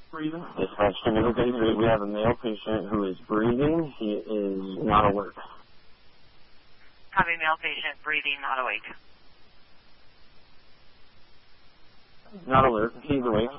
Dispatch to Nickel 33. We have a male patient who is breathing. He is not alert. Copy, male patient, breathing, not awake. Not alert. He's awake.